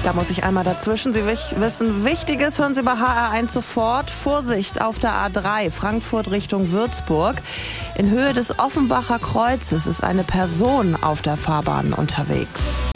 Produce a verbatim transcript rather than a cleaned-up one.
Da muss ich einmal dazwischen. Sie wissen, Wichtiges hören Sie bei H R eins sofort. Vorsicht auf der A drei, Frankfurt Richtung Würzburg. In Höhe des Offenbacher Kreuzes ist eine Person auf der Fahrbahn unterwegs.